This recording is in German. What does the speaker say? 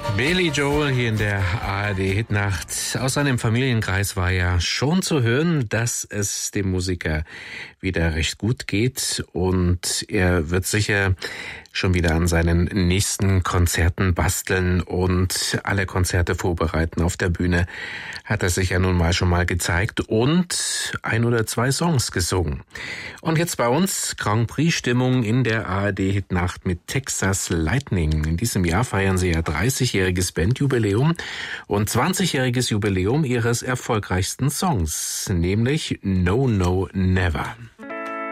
Billy Joel hier in der ARD-Hitnacht. Aus seinem Familienkreis war ja schon zu hören, dass es dem Musiker wieder recht gut geht und er wird sicher schon wieder an seinen nächsten Konzerten basteln und alle Konzerte vorbereiten. Auf der Bühne hat er sich ja nun mal schon mal gezeigt und 1 oder 2 Songs gesungen. Und jetzt bei uns Grand Prix-Stimmung in der ARD-Hitnacht mit Texas Lightning. In diesem Jahr feiern sie ja 30-jähriges Bandjubiläum und 20-jähriges Jubiläum ihres erfolgreichsten Songs, nämlich No No Never.